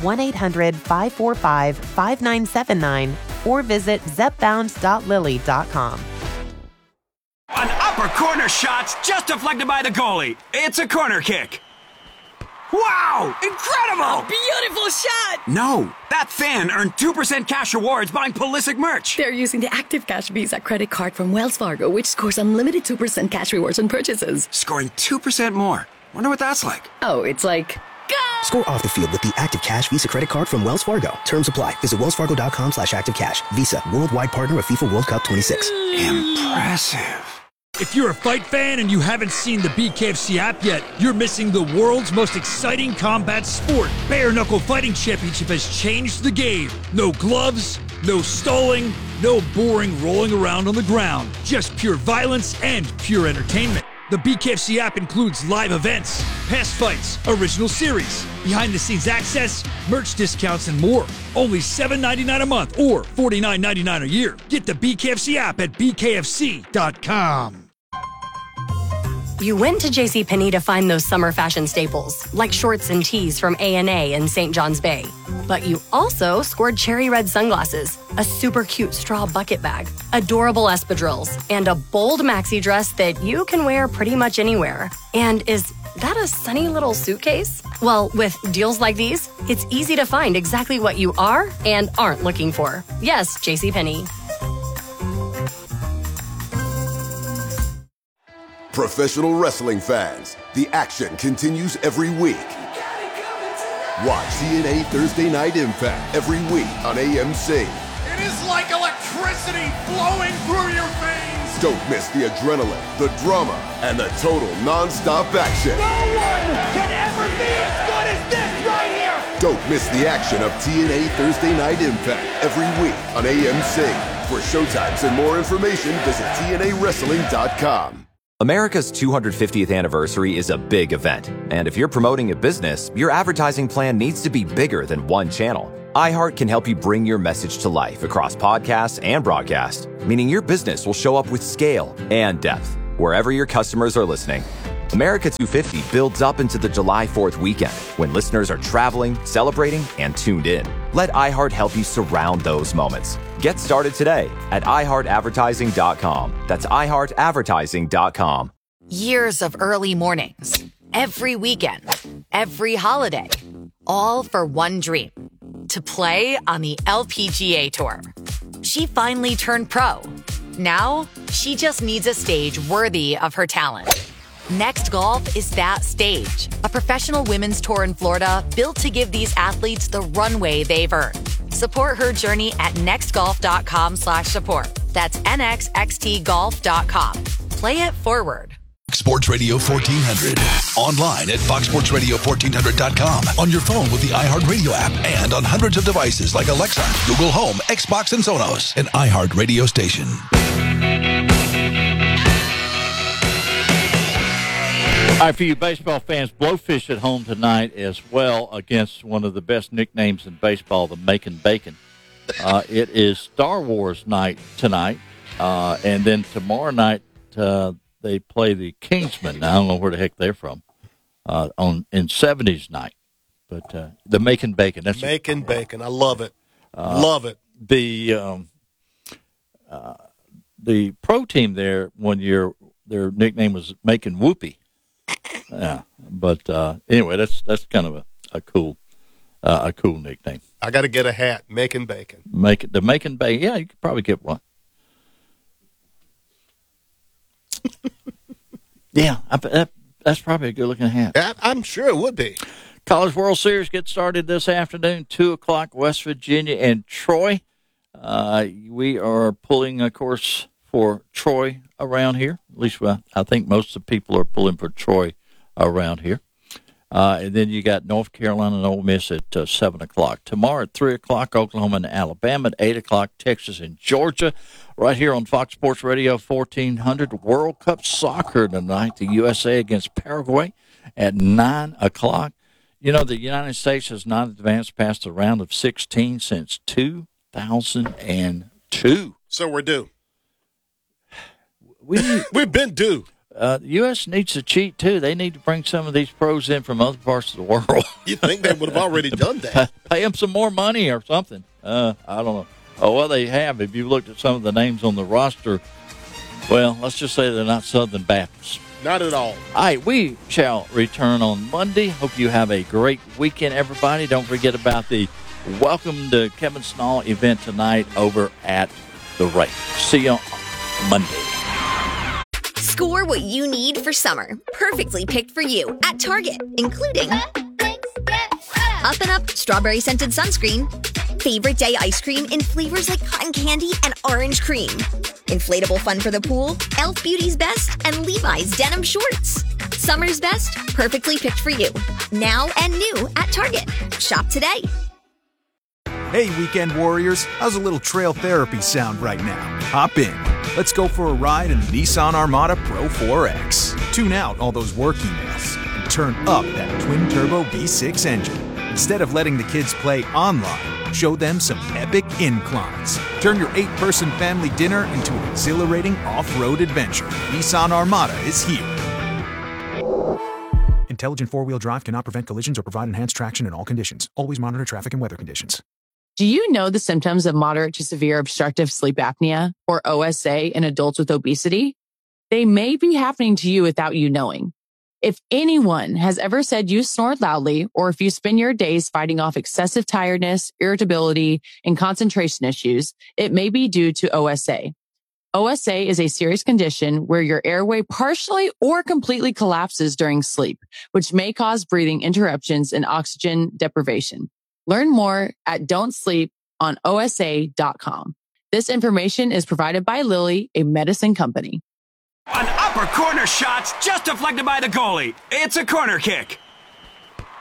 1-800-545-5979 or visit zepbound.lily.com. An upper corner shot's just deflected by the goalie. It's a corner kick. Wow! Incredible! Beautiful shot! No, that fan earned 2% cash rewards buying Pulisic merch. They're using the Active Cash Visa credit card from Wells Fargo, which scores unlimited 2% cash rewards on purchases. Scoring 2% more. Wonder what that's like. Oh, it's like... Score off the field with the Active Cash Visa credit card from Wells Fargo. Terms apply. Visit wellsfargo.com/activecash. Visa, worldwide partner of FIFA World Cup 26. Impressive. If you're a fight fan and you haven't seen the BKFC app yet, you're missing the world's most exciting combat sport. Bare Knuckle Fighting Championship has changed the game. No gloves, no stalling, no boring rolling around on the ground. Just pure violence and pure entertainment. The BKFC app includes live events, past fights, original series, behind-the-scenes access, merch discounts, and more. Only $7.99 a month or $49.99 a year. Get the BKFC app at bkfc.com. You went to JCPenney to find those summer fashion staples, like shorts and tees from A&A and St. John's Bay. But you also scored cherry red sunglasses, a super cute straw bucket bag, adorable espadrilles, and a bold maxi dress that you can wear pretty much anywhere. And is that a sunny little suitcase? Well, with deals like these, it's easy to find exactly what you are and aren't looking for. Yes, JCPenney. Professional wrestling fans, the action continues every week. Watch TNA Thursday Night Impact every week on AMC. It is like electricity flowing through your veins. Don't miss the adrenaline, the drama, and the total non-stop action. No one can ever be as good as this right here. Don't miss the action of TNA Thursday Night Impact every week on AMC. For showtimes and more information, visit TNAWrestling.com. America's 250th anniversary is a big event, and if you're promoting a business, your advertising plan needs to be bigger than one channel. iHeart can help you bring your message to life across podcasts and broadcast, meaning your business will show up with scale and depth wherever your customers are listening. America 250 builds up into the July 4th weekend when listeners are traveling, celebrating, and tuned in. Let iHeart help you surround those moments. Get started today at iHeartAdvertising.com. That's iHeartAdvertising.com. Years of early mornings, every weekend, every holiday, all for one dream: to play on the LPGA Tour. She finally turned pro. Now, she just needs a stage worthy of her talent. Next Golf is that stage, a professional women's tour in Florida built to give these athletes the runway they've earned. Support her journey at nextgolf.com/support. That's nxxtgolf.com. Play it forward. Sports Radio 1400. Online at foxsportsradio1400.com. On your phone with the iHeartRadio app and on hundreds of devices like Alexa, Google Home, Xbox, and Sonos. An iHeart radio station. All right, for you baseball fans, Blowfish at home tonight as well against one of the best nicknames in baseball, the Macon Bacon. It is Star Wars night tonight, and then tomorrow night they play the Kingsmen. Now, I don't know where the heck they're from in 70s night, but the Macon Bacon. That's Macon Bacon. I love it. Love it. The pro team there one year, their nickname was Macon Whoopie. Yeah, but anyway, that's kind of a cool nickname. I got to get a hat, Macon Bacon. The Macon Bacon. Yeah, you could probably get one. Yeah, that's probably a good looking hat. I'm sure it would be. College World Series gets started this afternoon, 2:00, West Virginia and Troy. We are pulling, of course, for Troy around here. At least I think most of the people are pulling for Troy around here. And then you got North Carolina and Ole Miss at 7 o'clock. Tomorrow at 3 o'clock, Oklahoma and Alabama. At 8 o'clock, Texas and Georgia. Right here on Fox Sports Radio 1400. World Cup soccer tonight. The USA against Paraguay at 9 o'clock. You know, the United States has not advanced past the round of 16 since 2002. So we're due. We've been due. The U.S. needs to cheat, too. They need to bring some of these pros in from other parts of the world. You'd think they would have already done that. Pay them some more money or something. I don't know. Oh, well, they have. If you looked at some of the names on the roster, well, let's just say they're not Southern Baptists. Not at all. All right, we shall return on Monday. Hope you have a great weekend, everybody. Don't forget about the Welcome to Kevin Snall event tonight over at the Ray. See you on Monday. Score what you need for summer. Perfectly picked for you at Target, including Up and Up strawberry scented sunscreen, favorite day ice cream in flavors like cotton candy and orange cream, inflatable fun for the pool, Elf Beauty's Best, and Levi's denim shorts. Summer's best, perfectly picked for you. Now and new at Target. Shop today. Hey, weekend warriors, how's a little trail therapy sound right now? Hop in. Let's go for a ride in the Nissan Armada Pro 4X. Tune out all those work emails and turn up that twin-turbo V6 engine. Instead of letting the kids play online, show them some epic inclines. Turn your 8-person family dinner into an exhilarating off-road adventure. Nissan Armada is here. Intelligent four-wheel drive cannot prevent collisions or provide enhanced traction in all conditions. Always monitor traffic and weather conditions. Do you know the symptoms of moderate to severe obstructive sleep apnea, or OSA, in adults with obesity? They may be happening to you without you knowing. If anyone has ever said you snore loudly, or if you spend your days fighting off excessive tiredness, irritability, and concentration issues, it may be due to OSA. OSA is a serious condition where your airway partially or completely collapses during sleep, which may cause breathing interruptions and oxygen deprivation. Learn more at don'tsleeponosa.com. This information is provided by Lilly, a medicine company. An upper corner shot's just deflected by the goalie. It's a corner kick.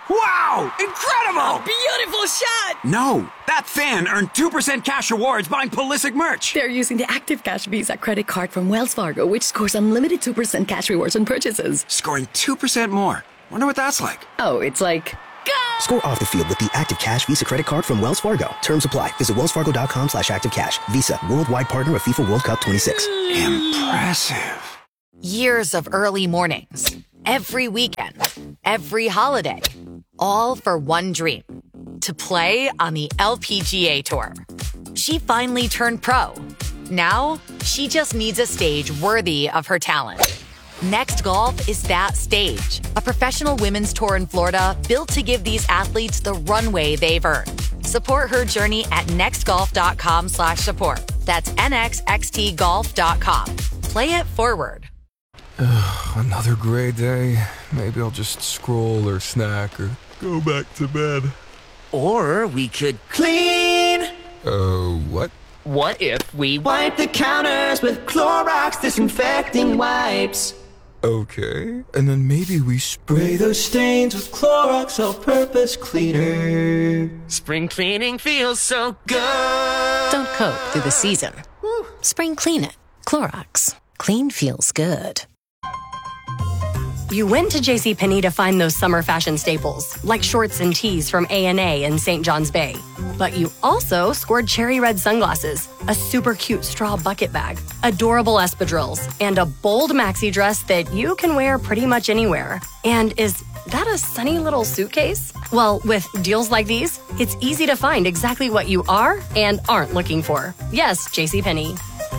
Wow! Incredible! A beautiful shot! No, that fan earned 2% cash rewards buying Pulisic merch. They're using the Active Cash Visa credit card from Wells Fargo, which scores unlimited 2% cash rewards on purchases. Scoring 2% more. Wonder what that's like. Oh, it's like... Go! Score off the field with the Active Cash Visa credit card from Wells Fargo. Terms apply. Visit wellsfargo.com/activecash. Visa, worldwide partner of FIFA World Cup 26. Impressive. Years of early mornings, every weekend, every holiday, all for one dream, to play on the LPGA Tour. She finally turned pro. Now, she just needs a stage worthy of her talent. Next Golf is that stage, a professional women's tour in Florida built to give these athletes the runway they've earned. Support her journey at nextgolf.com/support. That's nxxtgolf.com. Play it forward. Another gray day. Maybe I'll just scroll or snack or go back to bed. Or we could clean. What? What if we wipe the counters with Clorox disinfecting wipes? Okay. And then maybe we spray those stains with Clorox all-purpose cleaner. Spring cleaning feels so good. Don't cope through the season. Spring clean it. Clorox. Clean feels good. You went to JCPenney to find those summer fashion staples, like shorts and tees from A&A and St. John's Bay. But you also scored cherry red sunglasses, a super cute straw bucket bag, adorable espadrilles, and a bold maxi dress that you can wear pretty much anywhere. And is that a sunny little suitcase? Well, with deals like these, it's easy to find exactly what you are and aren't looking for. Yes, JCPenney.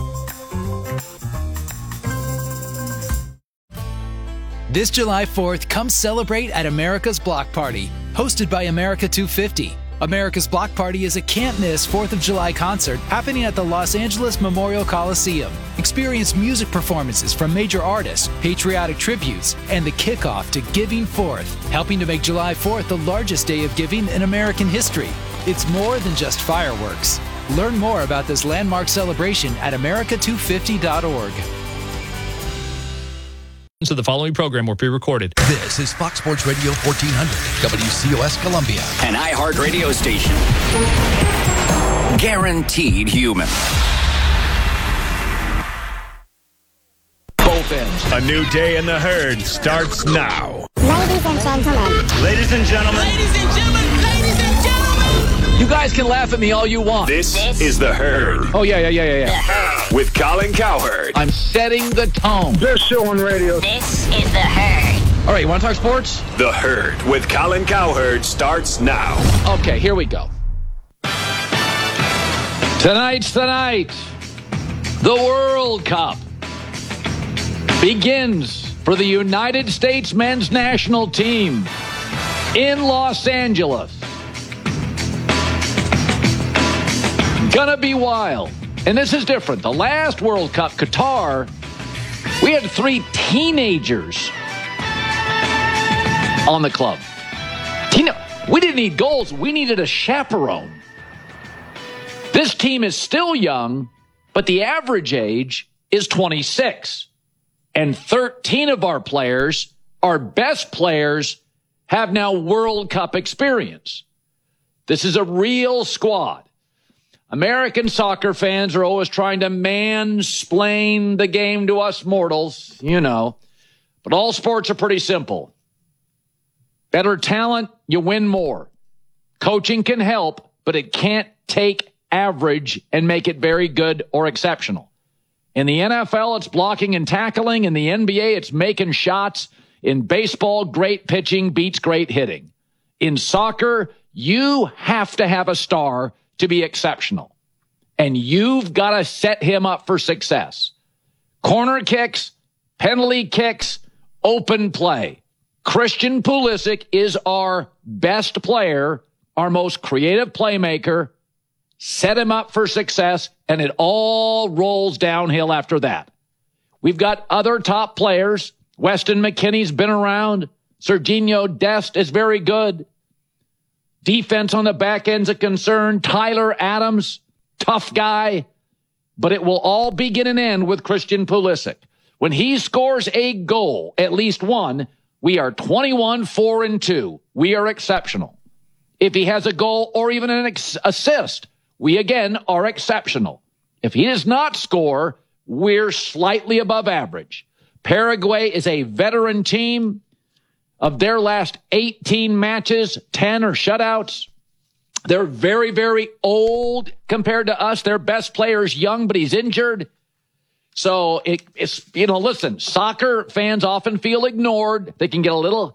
This July 4th, come celebrate at America's Block Party, hosted by America 250. America's Block Party is a can't-miss 4th of July concert happening at the Los Angeles Memorial Coliseum. Experience music performances from major artists, patriotic tributes, and the kickoff to Giving Forth, helping to make July 4th the largest day of giving in American history. It's more than just fireworks. Learn more about this landmark celebration at america250.org. So the following program will be recorded. This is Fox Sports Radio 1400, WCOS Columbia. An iHeart radio station. Guaranteed human. Both ends. A new day in the herd starts now. Ladies and gentlemen. Ladies and gentlemen. Ladies and gentlemen. Ladies and gentlemen. You guys can laugh at me all you want. This is The Herd. Oh, yeah. The Herd. With Colin Cowherd. I'm setting the tone. Best show on radio. This is The Herd. All right, you want to talk sports? The Herd with Colin Cowherd starts now. Okay, here we go. Tonight's the night. The World Cup begins for the United States men's national team in Los Angeles. Gonna be wild. And this is different. The last World Cup, Qatar, we had 3 teenagers on the club. We didn't need goals. We needed a chaperone. This team is still young, but the average age is 26. And 13 of our players, our best players, have now World Cup experience. This is a real squad. American soccer fans are always trying to mansplain the game to us mortals, you know. But all sports are pretty simple. Better talent, you win more. Coaching can help, but it can't take average and make it very good or exceptional. In the NFL, it's blocking and tackling. In the NBA, it's making shots. In baseball, great pitching beats great hitting. In soccer, you have to have a star to be exceptional. And you've got to set him up for success. Corner kicks, penalty kicks, open play. Christian Pulisic is our best player, our most creative playmaker. Set him up for success, and it all rolls downhill after that. We've got other top players. Weston McKennie's been around. Serginho Dest is very good. Defense on the back end's a concern. Tyler Adams, tough guy. But it will all begin and end with Christian Pulisic. When he scores a goal, at least one, we are 21-4-2. We are exceptional. If he has a goal or even an assist, we again are exceptional. If he does not score, we're slightly above average. Paraguay is a veteran team. Of their last 18 matches, 10 are shutouts. They're very, very old compared to us. Their best player is young, but he's injured. So it's, listen, soccer fans often feel ignored. They can get a little